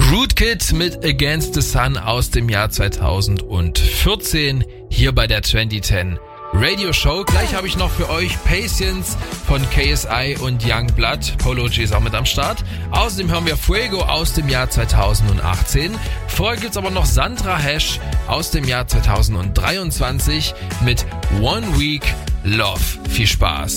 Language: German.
Rootkid mit Against the Sun aus dem Jahr 2014 hier bei der 2010 Radio Show. Gleich habe ich noch für euch Patience von KSI und Youngblood. Polo G ist auch mit am Start. Außerdem hören wir Fuego aus dem Jahr 2018. Vorher gibt's aber noch Sandra Hash aus dem Jahr 2023 mit One Week Love. Viel Spaß.